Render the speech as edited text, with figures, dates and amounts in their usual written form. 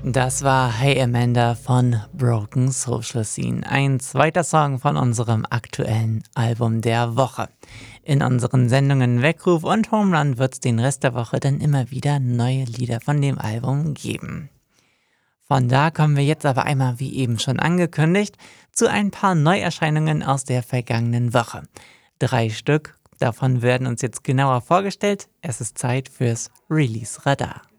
Das war Hey Amanda von Broken Social Scene, ein zweiter Song von unserem aktuellen Album der Woche. In unseren Sendungen Weckruf und Home Run wird es den Rest der Woche dann immer wieder neue Lieder von dem Album geben. Von da kommen wir jetzt aber einmal, wie eben schon angekündigt, zu ein paar Neuerscheinungen aus der vergangenen Woche. 3 Stück, davon werden uns jetzt genauer vorgestellt. Es ist Zeit fürs Release Radar.